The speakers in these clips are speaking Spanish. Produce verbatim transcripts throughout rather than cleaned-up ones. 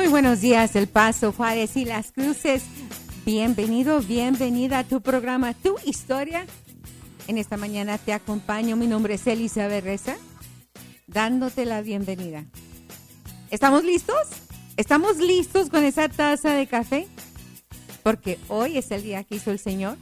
Muy buenos días, El Paso, Juárez y Las Cruces. Bienvenido, bienvenida a tu programa, Tu Historia. En esta mañana te acompaño. Mi nombre es Elizabeth Reza, dándote la bienvenida. ¿Estamos listos? ¿Estamos listos con esa taza de café? Porque hoy es el día que hizo el Señor.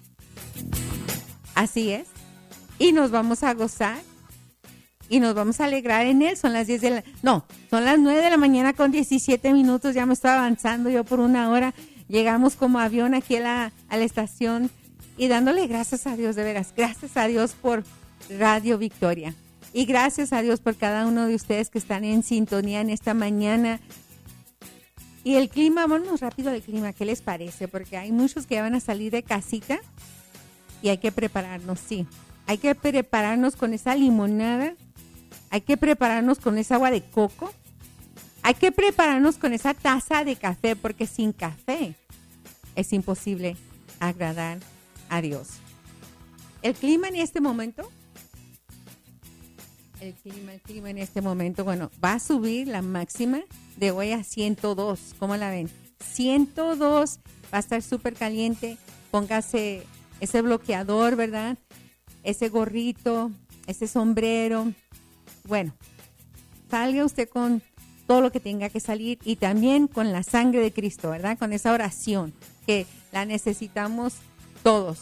Así es. Y nos vamos a gozar. Y nos vamos a alegrar en él. Son las diez de la... No, son las nueve de la mañana con diecisiete minutos. Ya me estoy avanzando yo por una hora. Llegamos como avión aquí a la, a la estación y dándole gracias a Dios, de veras. Gracias a Dios por Radio Victoria. Y gracias a Dios por cada uno de ustedes que están en sintonía en esta mañana. Y el clima, vámonos rápido al clima. ¿Qué les parece? Porque hay muchos que van a salir de casita y hay que prepararnos, sí. Hay que prepararnos con esa limonada. Hay que prepararnos con esa agua de coco. Hay que prepararnos con esa taza de café, porque sin café es imposible agradar a Dios. El clima en este momento, el clima, el clima en este momento, bueno, va a subir la máxima de hoy a ciento dos. ¿Cómo la ven? ciento dos, va a estar súper caliente. Póngase ese bloqueador, ¿verdad? Ese gorrito, ese sombrero. Bueno, salga usted con todo lo que tenga que salir y también con la sangre de Cristo, ¿verdad? Con esa oración que la necesitamos todos.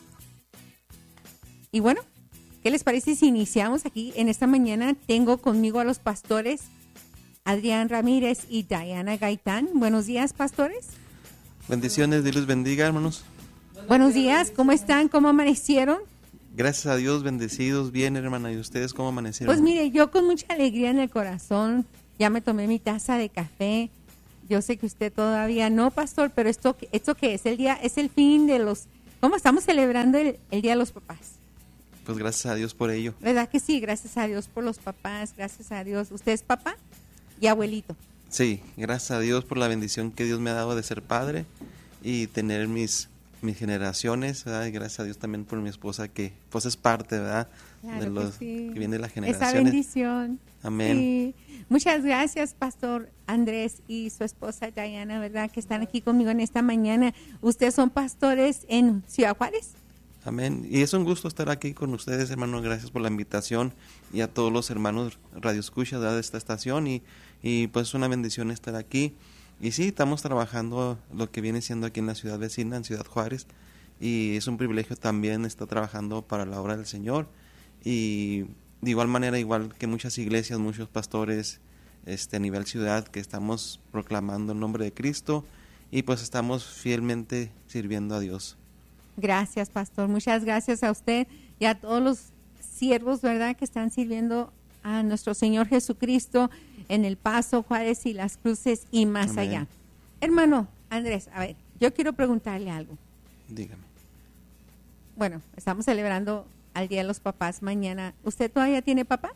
Y bueno, ¿qué les parece si iniciamos aquí en esta mañana? Tengo conmigo a los pastores Adrián Ramírez y Diana Gaitán. Buenos días, pastores. Bendiciones, Dios los bendiga, hermanos. Buenos días, ¿cómo están? ¿Cómo amanecieron? Gracias a Dios, bendecidos, bien, hermana. ¿Y ustedes cómo amanecieron? Pues mire, yo con mucha alegría en el corazón, ya me tomé mi taza de café. Yo sé que usted todavía no, pastor, pero esto, esto que es el día, es el fin de los, ¿cómo estamos celebrando el, el Día de los Papás? Pues gracias a Dios por ello. ¿Verdad que sí? Gracias a Dios por los papás, gracias a Dios. ¿Usted es papá y abuelito? Sí, gracias a Dios por la bendición que Dios me ha dado de ser padre y tener mis mis generaciones, ¿verdad? Y gracias a Dios también por mi esposa que pues es parte, ¿verdad? Claro de los que, sí. que viene de las generaciones. Esa bendición. Amén. Sí. Muchas gracias, pastor Andrés y su esposa Diana, ¿verdad? Que están aquí conmigo en esta mañana. Ustedes son pastores en Ciudad Juárez. Amén. Y es un gusto estar aquí con ustedes, hermano. Gracias por la invitación y a todos los hermanos Radio Escucha, ¿verdad? De esta estación y, y pues es una bendición estar aquí. Y sí, estamos trabajando lo que viene siendo aquí en la ciudad vecina, en Ciudad Juárez, y es un privilegio también estar trabajando para la obra del Señor. Y de igual manera, igual que muchas iglesias, muchos pastores este, a nivel ciudad, que estamos proclamando el nombre de Cristo y pues estamos fielmente sirviendo a Dios. Gracias, pastor. Muchas gracias a usted y a todos los siervos, ¿verdad?, que están sirviendo a nuestro Señor Jesucristo en El Paso, Juárez y Las Cruces y más Amén. allá. Hermano Andrés, a ver, yo quiero preguntarle algo. Dígame. Bueno, estamos celebrando al Día de los Papás mañana. ¿Usted todavía tiene papá?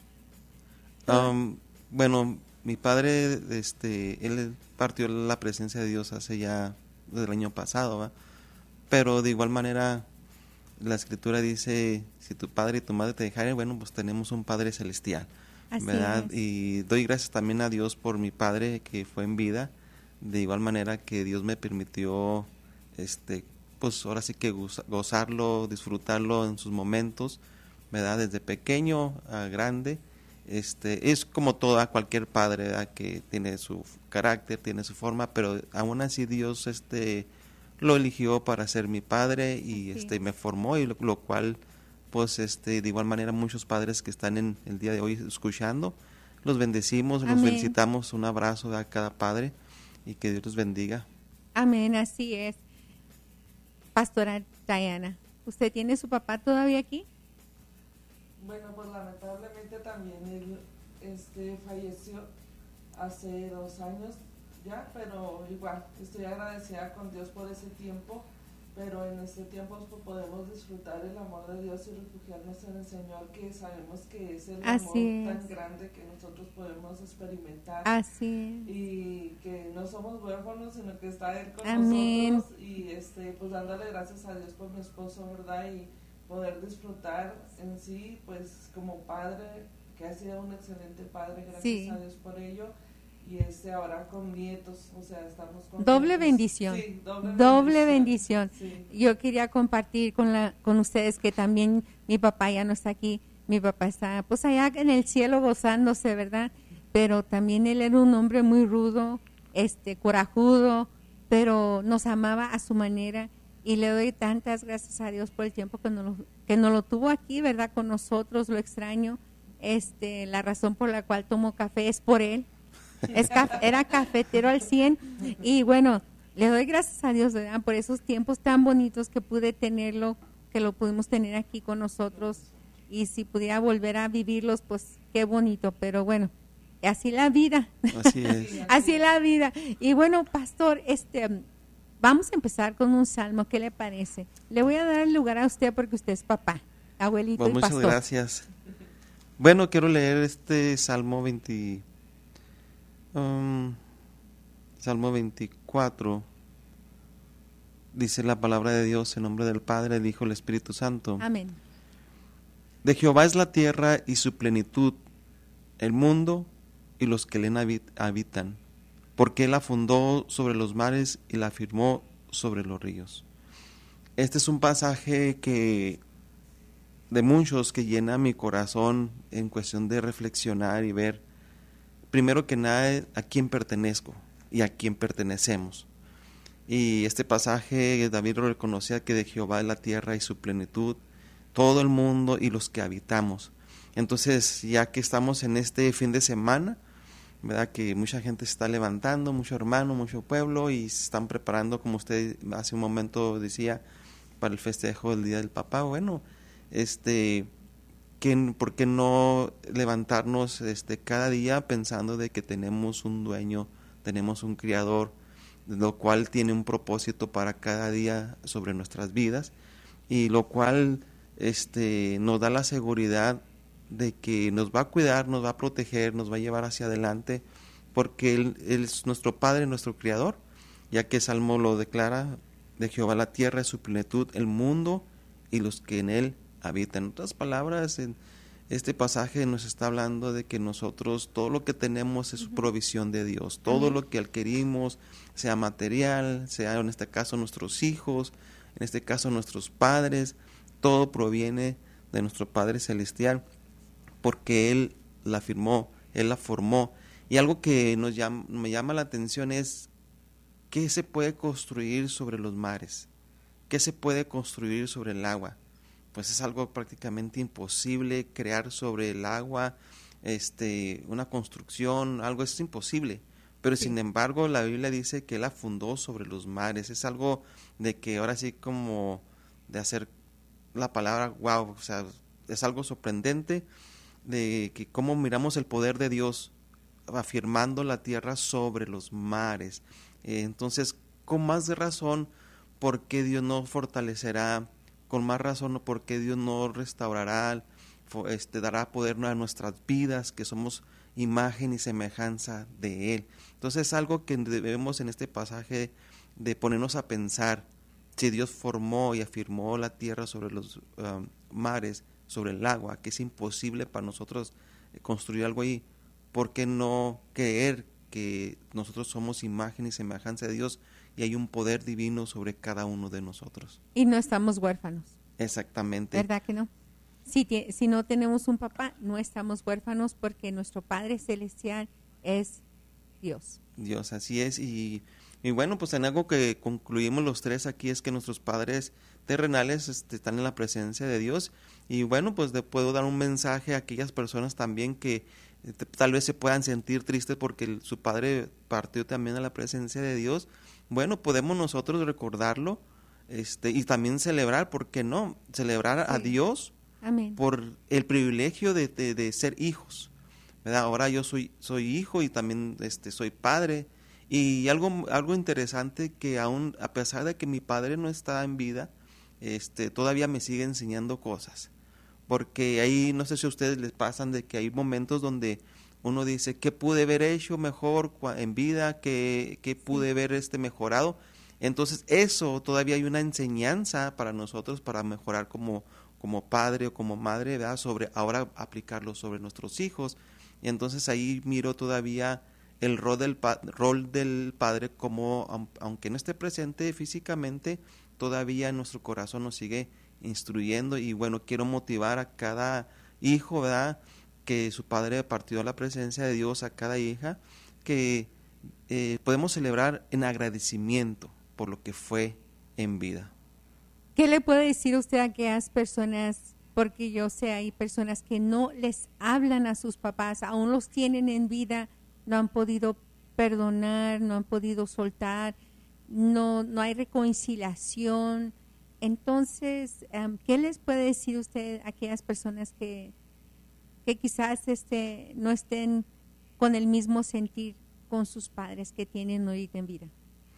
Um, bueno, mi padre, este, él partió la presencia de Dios hace ya desde el año pasado, ¿va? Pero de igual manera la Escritura dice, si tu padre y tu madre te dejaren, bueno, pues tenemos un Padre celestial. Así ¿verdad? es. Y doy gracias también a Dios por mi padre que fue en vida, de igual manera que Dios me permitió, este, pues ahora sí que gozarlo, disfrutarlo en sus momentos, ¿verdad? Desde pequeño a grande, este, es como toda cualquier padre, ¿verdad? Que tiene su carácter, tiene su forma, pero aún así Dios, este, lo eligió para ser mi padre y, Así este, es. me formó y lo, lo cual pues este de igual manera muchos padres que están en el día de hoy escuchando, los bendecimos, Amén. los felicitamos, un abrazo a cada padre y que Dios los bendiga. Amén, así es. Pastora Diana, ¿usted tiene su papá todavía aquí? Bueno, pues lamentablemente también él este, falleció hace dos años ya, pero igual estoy agradecida con Dios por ese tiempo. Pero en este tiempo pues, podemos disfrutar el amor de Dios y refugiarnos en el Señor, que sabemos que es el Así amor es. tan grande que nosotros podemos experimentar. Así es. Y que no somos huérfanos, sino que está Él con Amén. nosotros. Y este, pues dándole gracias a Dios por mi esposo, ¿verdad? Y poder disfrutar en sí, pues como padre, que ha sido un excelente padre, gracias Sí. a Dios por ello. y este ahora con nietos, o sea, estamos con doble bendición, sí, doble, doble bendición. bendición. Sí. Yo quería compartir con la con ustedes que también mi papá ya no está aquí, mi papá está pues allá en el cielo gozándose, ¿verdad? Pero también él era un hombre muy rudo, este corajudo, pero nos amaba a su manera y le doy tantas gracias a Dios por el tiempo que nos lo, que nos lo tuvo aquí, ¿verdad? Con nosotros, lo extraño. Este, la razón por la cual tomo café es por él. Es caf- era cafetero al cien y bueno, le doy gracias a Dios, ¿verdad? Por esos tiempos tan bonitos que pude tenerlo, que lo pudimos tener aquí con nosotros y si pudiera volver a vivirlos, pues qué bonito, pero bueno, así la vida. Así es. Así la vida. Y bueno, pastor, este vamos a empezar con un salmo, ¿qué le parece? Le voy a dar el lugar a usted porque usted es papá, abuelito Pues y muchas pastor. gracias. Bueno, quiero leer este Salmo veinte, um, Salmo veinticuatro. Dice la palabra de Dios en nombre del Padre, del Hijo y del Espíritu Santo. Amén. De Jehová es la tierra y su plenitud, el mundo y los que en él habitan, porque él la fundó sobre los mares y la firmó sobre los ríos. Este es un pasaje que de muchos que llena mi corazón en cuestión de reflexionar y ver, primero que nada, a quién pertenezco y a quién pertenecemos. Y este pasaje, David lo reconocía que de Jehová es la tierra y su plenitud, todo el mundo y los que habitamos. Entonces, ya que estamos en este fin de semana, ¿verdad? Que mucha gente se está levantando, mucho hermano, mucho pueblo, y se están preparando, como usted hace un momento decía, para el festejo del Día del Papá. Bueno, este, que, ¿por qué no levantarnos este, cada día pensando de que tenemos un dueño, tenemos un criador, lo cual tiene un propósito para cada día sobre nuestras vidas, y lo cual este, nos da la seguridad de que nos va a cuidar, nos va a proteger, nos va a llevar hacia adelante, porque Él, él es nuestro Padre, nuestro Criador, ya que Salmo lo declara, de Jehová la tierra es su plenitud, el mundo y los que en él habitan. En otras palabras, en este pasaje nos está hablando de que nosotros, todo lo que tenemos es provisión de Dios, todo lo que adquirimos, sea material, sea en este caso nuestros hijos, en este caso nuestros padres, todo proviene de nuestro Padre Celestial, porque Él la firmó, Él la formó. Y algo que nos llama, me llama la atención es, ¿qué se puede construir sobre los mares? ¿Qué se puede construir sobre el agua? Pues es algo prácticamente imposible crear sobre el agua, este, una construcción, algo es imposible. Pero sí. Sin embargo, la Biblia dice que Él la fundó sobre los mares. Es algo de que ahora sí como de hacer la palabra wow, o sea, es algo sorprendente de que cómo miramos el poder de Dios afirmando la tierra sobre los mares. Eh, entonces, con más de razón, ¿por qué Dios no fortalecerá? Con más razón, ¿por qué Dios no restaurará, este, dará poder a nuestras vidas, que somos imagen y semejanza de Él? Entonces, es algo que debemos en este pasaje de ponernos a pensar. Si Dios formó y afirmó la tierra sobre los uh, mares, sobre el agua, que es imposible para nosotros construir algo ahí, ¿por qué no creer que nosotros somos imagen y semejanza de Dios y hay un poder divino sobre cada uno de nosotros? Y no estamos huérfanos. Exactamente. ¿Verdad que no? Si, te, si no tenemos un papá, no estamos huérfanos porque nuestro Padre Celestial es Dios. Dios, así es. Y, y bueno, pues en algo que concluimos los tres aquí es que nuestros padres terrenales este, están en la presencia de Dios. Y bueno, pues le puedo dar un mensaje a aquellas personas también que eh, tal vez se puedan sentir tristes porque el, su padre partió también a la presencia de Dios. Bueno, podemos nosotros recordarlo este, y también celebrar, ¿por qué no? Celebrar sí. a Dios. Amén. Por el privilegio de, de, de ser hijos, ¿verdad? Ahora yo soy, soy hijo y también este, soy padre. Y algo, algo interesante que aún, a pesar de que mi padre no está en vida, este, todavía me sigue enseñando cosas. Porque ahí, no sé si a ustedes les pasan de que hay momentos donde uno dice, ¿qué pude haber hecho mejor en vida? ¿Qué, qué pude haber este, mejorado? Entonces eso, todavía hay una enseñanza para nosotros para mejorar como, como padre o como madre, ¿verdad? Sobre ahora aplicarlo sobre nuestros hijos. Y entonces ahí miro todavía el rol del, pa- rol del padre como, aunque no esté presente físicamente, todavía en nuestro corazón nos sigue instruyendo. Y bueno, quiero motivar a cada hijo, ¿verdad?, que su padre partió a la presencia de Dios, a cada hija, que eh, podemos celebrar en agradecimiento por lo que fue en vida. ¿Qué le puede decir usted a aquellas personas? Porque yo sé, hay personas que no les hablan a sus papás, aún los tienen en vida, no han podido perdonar, no han podido soltar, no, no hay reconciliación. Entonces, um, ¿qué les puede decir usted a aquellas personas que, que quizás este, no estén con el mismo sentir con sus padres que tienen ahorita en vida?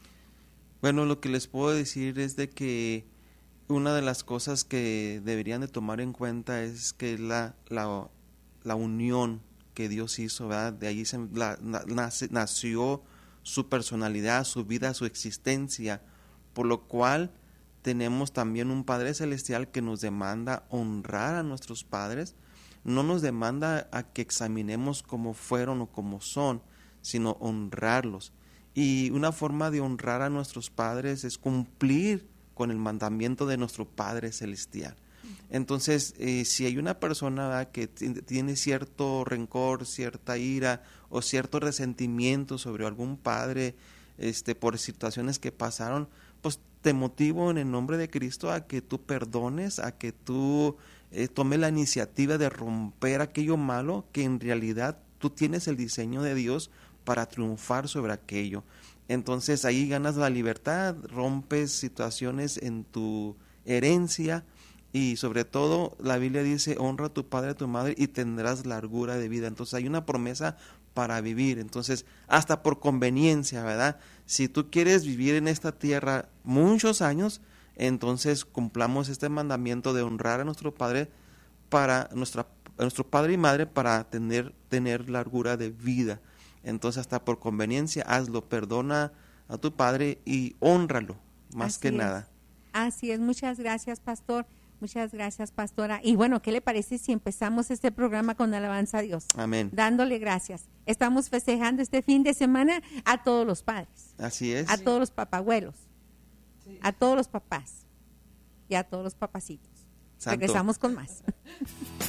Bueno, lo que les puedo decir es de que una de las cosas que deberían de tomar en cuenta es que la, la, la unión que Dios hizo, ¿verdad? De ahí se, la, nace, nació su personalidad, su vida, su existencia, por lo cual tenemos también un Padre Celestial que nos demanda honrar a nuestros padres. No nos demanda a que examinemos cómo fueron o cómo son, sino honrarlos. Y una forma de honrar a nuestros padres es cumplir con el mandamiento de nuestro Padre Celestial. Entonces, eh, si hay una persona, ¿verdad?, que t- tiene cierto rencor, cierta ira o cierto resentimiento sobre algún padre, este, por situaciones que pasaron, pues te motivo en el nombre de Cristo a que tú perdones, a que tú eh, tomes la iniciativa de romper aquello malo, que en realidad tú tienes el diseño de Dios para triunfar sobre aquello. Entonces ahí ganas la libertad, rompes situaciones en tu herencia y sobre todo la Biblia dice, honra a tu padre y a tu madre y tendrás largura de vida. Entonces hay una promesa para vivir. Entonces hasta por conveniencia, ¿verdad? Si tú quieres vivir en esta tierra muchos años, entonces cumplamos este mandamiento de honrar a nuestro padre para nuestra, a nuestro padre y madre para tener, tener largura de vida. Entonces hasta por conveniencia hazlo, perdona a tu padre y hónralo, más Así que es. nada. Así es, muchas gracias, pastor, muchas gracias, pastora. Y bueno, ¿qué le parece si empezamos este programa con alabanza a Dios? Amén. Dándole gracias. Estamos festejando este fin de semana a todos los padres, Así es. a todos los papabuelos, Sí. a todos los papás y a todos los papacitos. Santo. Regresamos con más.